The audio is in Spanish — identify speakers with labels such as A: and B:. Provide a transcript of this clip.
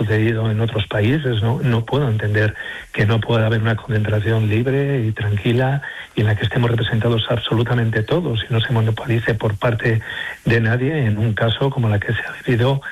A: sucedido en otros países, ¿no? No puedo entender que no pueda haber una concentración libre y tranquila y en la que estemos representados absolutamente todos y no se monopolice por parte de nadie en un caso como la que se ha vivido